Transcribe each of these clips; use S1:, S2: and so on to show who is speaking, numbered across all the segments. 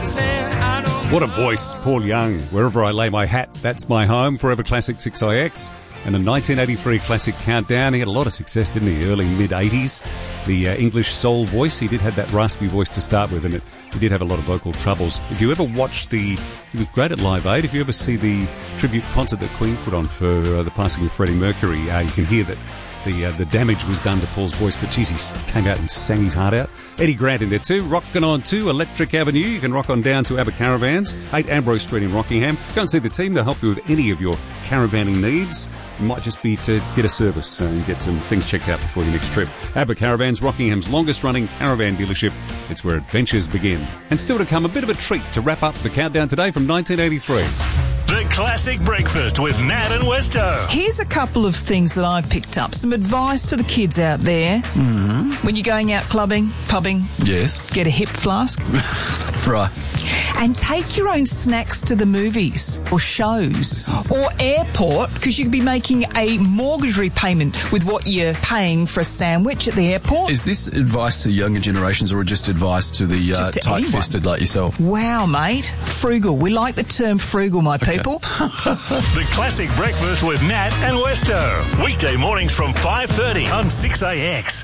S1: What a voice, Paul Young. Wherever I lay my hat, that's my home. Forever Classic 6IX. And a 1983 classic Countdown. He had a lot of success, didn't he? Early, mid-80s. The English soul voice. He did have that raspy voice to start with, and he did have a lot of vocal troubles. If you ever watch he was great at Live Aid. If you ever see the tribute concert that Queen put on for the passing of Freddie Mercury, you can hear that the damage was done to Paul's voice, but geez, he came out and sang his heart out. Eddie Grant in there too, rocking on to Electric Avenue. You can rock on down to ABBA Caravans, 8 Ambrose Street in Rockingham. Go and see the team. They'll help you with any of your caravanning needs. It might just be to get a service and get some things checked out before your next trip. ABBA Caravans, Rockingham's longest running caravan dealership. It's where adventures begin. And still to come, a bit of a treat to wrap up the countdown today from 1983.
S2: The Classic Breakfast with Nat and Westo.
S3: Here's a couple of things that I've picked up. Some advice for the kids out there. Mm-hmm. When you're going out clubbing, pubbing.
S4: Yes.
S3: Get a hip flask.
S4: Right.
S3: And take your own snacks to the movies or shows or airport, because you could be making a mortgage repayment with what you're paying for a sandwich at the airport.
S4: Is this advice to younger generations or just advice to the tight-fisted like yourself?
S3: Wow, mate. Frugal. We like the term frugal, my people.
S2: The Classic Breakfast with Nat and Westo. Weekday mornings from 5:30 on 6AX.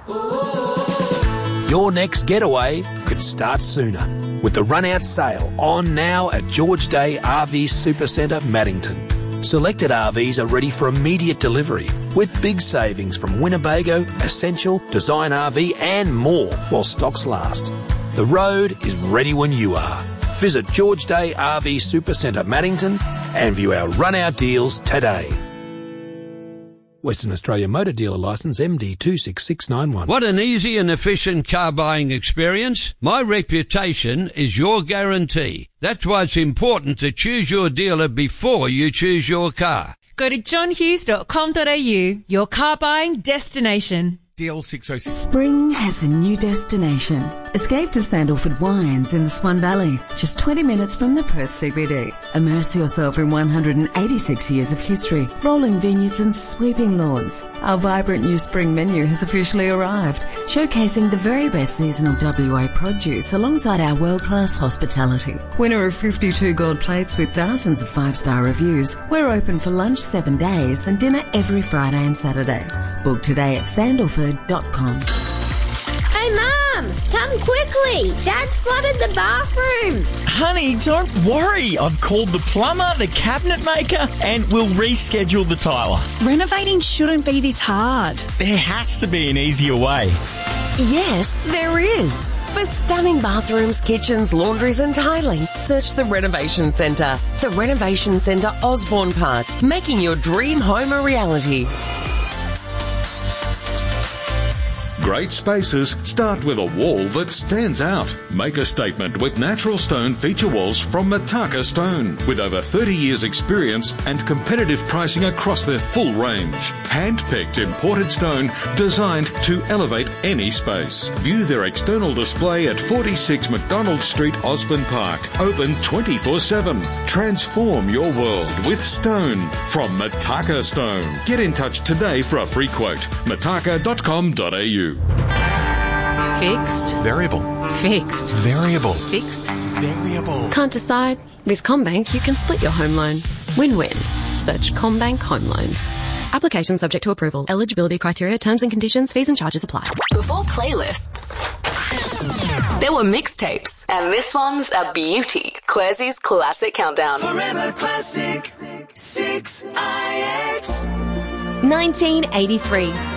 S5: Your next getaway could start sooner with the run-out sale on now at George Day RV Supercentre, Maddington. Selected RVs are ready for immediate delivery with big savings from Winnebago, Essential, Design RV and more while stocks last. The road is ready when you are. Visit George Day RV Supercentre, Maddington and view our run-out deals today. Western Australia Motor Dealer Licence MD 26691.
S6: What an easy and efficient car buying experience. My reputation is your guarantee. That's why it's important to choose your dealer before you choose your car.
S7: Go to johnhughes.com.au, your car buying destination.
S8: DL 606.
S9: Spring has a new destination. Escape to Sandalford Wines in the Swan Valley, just 20 minutes from the Perth CBD. Immerse yourself in 186 years of history, rolling vineyards and sweeping lawns. Our vibrant new spring menu has officially arrived, showcasing the very best seasonal WA produce alongside our world-class hospitality. Winner of 52 gold plates with thousands of 5-star reviews, we're open for lunch 7 days and dinner every Friday and Saturday. Book today at sandalford.com.
S10: Hey, Mum! Come quickly! Dad's flooded the bathroom!
S11: Honey, don't worry. I've called the plumber, the cabinet maker, and we'll reschedule the tiler.
S12: Renovating shouldn't be this hard.
S11: There has to be an easier way.
S13: Yes, there is. For stunning bathrooms, kitchens, laundries and tiling, search the Renovation Centre. The Renovation Centre, Osborne Park, making your dream home a reality.
S14: Great spaces start with a wall that stands out. Make a statement with natural stone feature walls from Mataka Stone. With over 30 years experience and competitive pricing across their full range. Hand-picked imported stone designed to elevate any space. View their external display at 46 McDonald Street, Osborne Park. Open 24/7. Transform your world with stone from Mataka Stone. Get in touch today for a free quote. mataka.com.au.
S7: Fixed.
S8: Variable.
S7: Fixed.
S8: Variable.
S7: Fixed.
S8: Variable.
S15: Can't decide? With CommBank, you can split your home loan. Win-win. Search CommBank Home Loans. Application subject to approval. Eligibility criteria, terms and conditions, fees and charges apply.
S16: Before playlists, there were mixtapes. And this one's a beauty. Classie's Classic Countdown.
S17: Forever Classic 6IX.
S18: 1983.